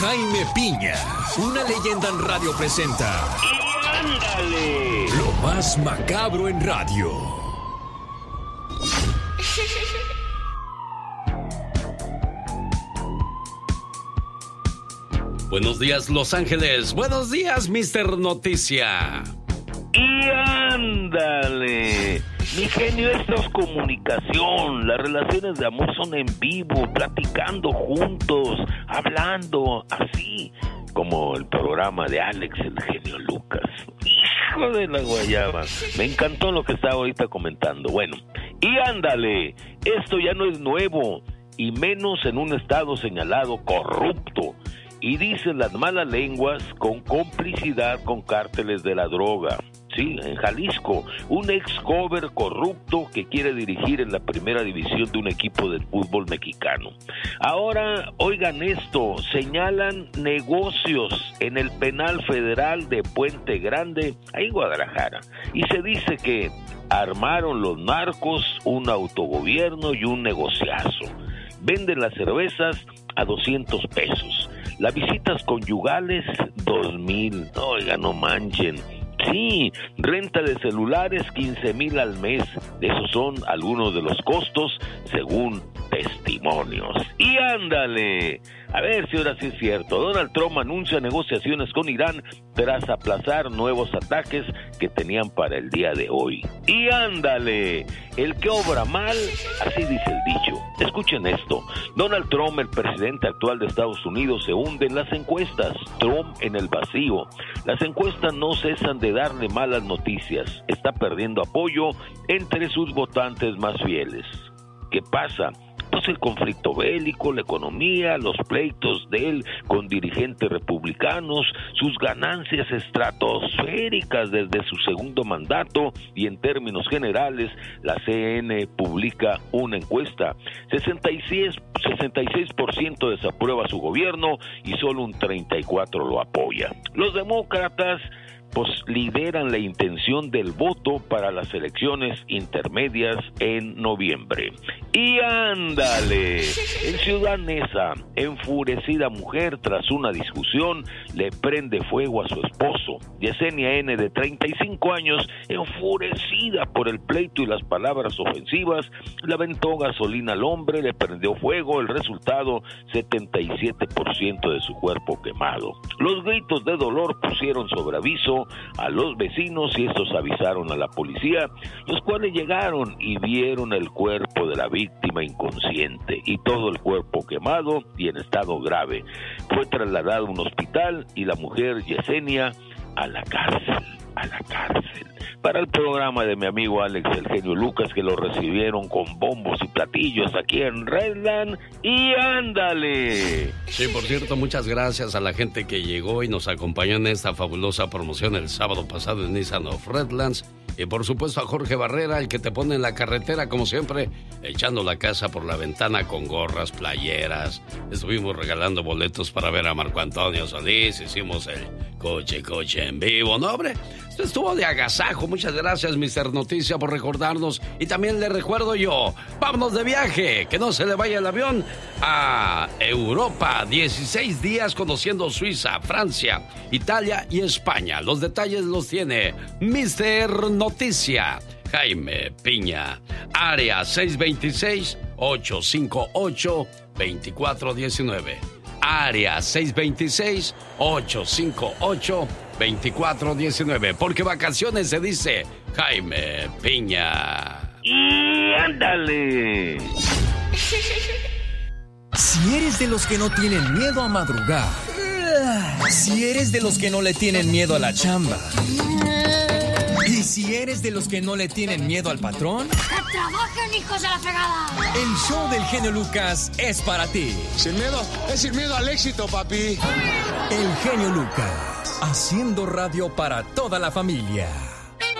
Jaime Piña, una leyenda en radio presenta. ¡Y ándale! Lo más macabro en radio. Buenos días, Los Ángeles. Buenos días, Mr. Noticia. ¡Y ándale! Mi genio, esto es comunicación. Las relaciones de amor son en vivo, platicando juntos, hablando, así como el programa de Alex, el genio Lucas. ¡Hijo de la guayaba! Me encantó lo que estaba ahorita comentando. Bueno, y ándale, esto ya no es nuevo, y menos en un estado señalado corrupto. Y dicen las malas lenguas con complicidad con cárteles de la droga. Sí, en Jalisco, un ex-cover corrupto que quiere dirigir en la primera división de un equipo de fútbol mexicano. Ahora, oigan esto, señalan negocios en el penal federal de Puente Grande, ahí en Guadalajara. Y se dice que armaron los narcos un autogobierno y un negociazo. Venden las cervezas a 200 pesos. Las visitas conyugales, 2,000. Oiga, no manchen. Sí, renta de celulares, 15,000 al mes. Esos son algunos de los costos, según testimonios. Y ándale, a ver si ahora sí es cierto. Donald Trump anuncia negociaciones con Irán tras aplazar nuevos ataques que tenían para el día de hoy. Y ándale, el que obra mal, así dice el dicho. Escuchen esto, Donald Trump, el presidente actual de Estados Unidos, se hunde en las encuestas. Trump en el vacío. Las encuestas no cesan de darle malas noticias. Está perdiendo apoyo entre sus votantes más fieles. ¿Qué pasa? Pues el conflicto bélico, la economía, los pleitos de él con dirigentes republicanos, sus ganancias estratosféricas desde su segundo mandato, y en términos generales, la CNN publica una encuesta. 66% desaprueba su gobierno y solo un 34% lo apoya. Los demócratas pues lideran la intención del voto para las elecciones intermedias en noviembre. Y ándale, en Ciudad Neza, enfurecida mujer tras una discusión le prende fuego a su esposo. Yesenia N, de 35 años, enfurecida por el pleito y las palabras ofensivas, le aventó gasolina al hombre, le prendió fuego. El resultado, 77% de su cuerpo quemado. Los gritos de dolor pusieron sobre aviso a los vecinos y estos avisaron a la policía, los cuales llegaron y vieron el cuerpo de la víctima inconsciente y todo el cuerpo quemado y en estado grave. Fue trasladado a un hospital y la mujer Yesenia a la cárcel. Para el programa de mi amigo Alex, el genio Lucas, que lo recibieron con bombos y platillos aquí en Redland. Y ándale. Sí, por cierto, muchas gracias a la gente que llegó y nos acompañó en esta fabulosa promoción el sábado pasado en Nissan of Redlands. Y por supuesto a Jorge Barrera, el que te pone en la carretera, como siempre, echando la casa por la ventana con gorras, playeras. Estuvimos regalando boletos para ver a Marco Antonio Solís. Hicimos el coche en vivo, ¿no, hombre? Esto estuvo de agasajo. Muchas gracias, Mr. Noticia, por recordarnos. Y también le recuerdo yo, vámonos de viaje, que no se le vaya el avión a Europa. 16 días conociendo Suiza, Francia, Italia y España. Los detalles los tiene Mr. Noticia, Jaime Piña. Área 626-858-2419. Área 626-858-2419. Porque vacaciones se dice Jaime Piña. Y ándale. Si eres de los que no tienen miedo a madrugar, si eres de los que no le tienen miedo a la chamba, y si eres de los que no le tienen miedo al patrón, ¡que trabajen, hijos de la fregada! El show del genio Lucas es para ti. Sin miedo, es sin miedo al éxito, papi. El genio Lucas, haciendo radio para toda la familia.